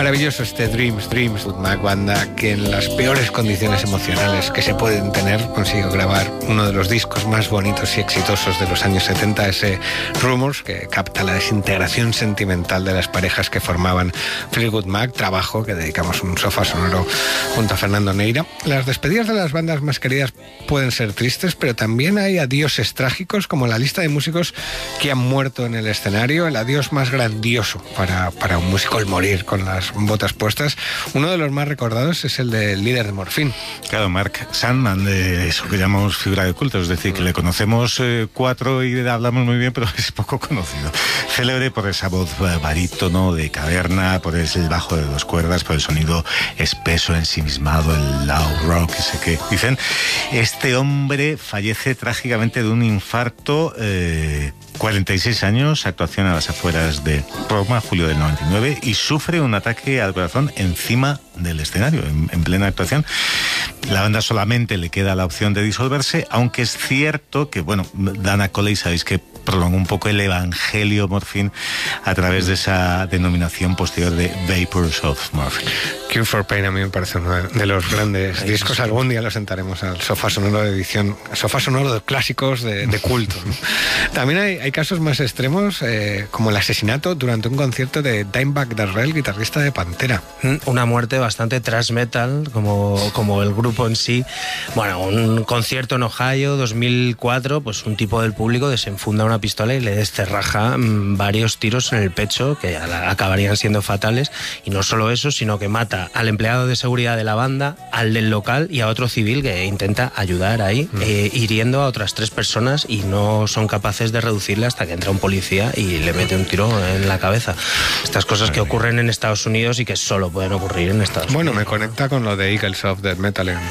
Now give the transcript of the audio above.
Maravilloso este Dreams, Fleetwood Mac, banda que en las peores condiciones emocionales que se pueden tener consiguió grabar uno de los discos más bonitos y exitosos de los años 70, ese Rumors, que capta la desintegración sentimental de las parejas que formaban Fleetwood Mac, trabajo que dedicamos un sofá sonoro junto a Fernando Neira. Las despedidas de las bandas más queridas pueden ser tristes, pero también hay adioses trágicos, como la lista de músicos que han muerto en el escenario. El adiós más grandioso para un músico, el morir con las botas puestas. Uno de los más recordados es el del líder de Morphine. Claro, Mark Sandman, de eso que llamamos figura de culto, es decir, que le conocemos cuatro y hablamos muy bien, pero es poco conocido. Célebre por esa voz barítono de caverna, por el bajo de dos cuerdas, por el sonido espeso, ensimismado, el loud rock, ese que dicen. Este hombre fallece trágicamente de un infarto, 46 años, actuación a las afueras de Roma, julio del 99, y sufre un ataque al corazón encima del escenario, en plena actuación. La banda solamente le queda la opción de disolverse, aunque es cierto que, bueno, Dana Coley, sabéis que prolongó un poco el evangelio Morphine a través de esa denominación posterior de Vapors of Morphine. Cure for Pain a mí me parece uno de los grandes discos. Algún día lo sentaremos al sofá sonoro de edición, sofá sonoro de clásicos de culto, ¿no? También hay casos más extremos, como el asesinato durante un concierto de Dimebag Darrell, guitarrista de Pantera. Una muerte bastante thrash metal, como el grupo en sí. Bueno, un concierto en Ohio, 2004, pues un tipo del público desenfunda una pistola y le descerraja varios tiros en el pecho que acabarían siendo fatales. Y no solo eso, sino que mata al empleado de seguridad de la banda, al del local y a otro civil que intenta ayudar ahí, hiriendo a otras 3 personas, y no son capaces de reducirle hasta que entra un policía y le mete un tiro en la cabeza. Estas cosas que ocurren en Estados Unidos y que solo pueden ocurrir en Estados Unidos. Bueno, me conecta con lo de Eagles of Death Metal